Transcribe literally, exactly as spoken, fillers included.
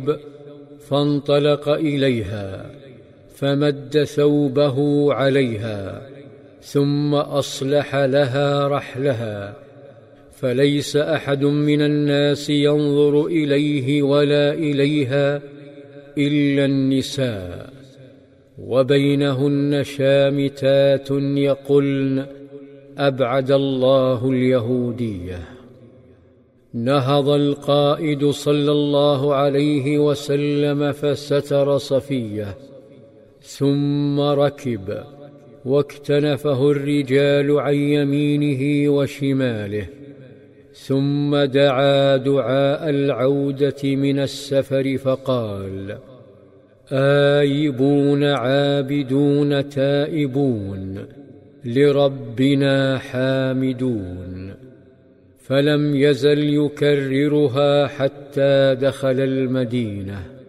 فانطلق إليها فمد ثوبه عليها، ثم أصلح لها رحلها، فليس أحد من الناس ينظر إليه ولا إليها إلا النساء، وبينهن شامتات يقولن: أبعد الله اليهودية. نهض القائد صلى الله عليه وسلم فستر صفية، ثم ركب، واكتنفه الرجال عن يمينه وشماله، ثم دعا دعاء العودة من السفر فقال: آيبون عابدون تائبون لربنا حامدون. فلم يزل يكررها حتى دخل المدينة.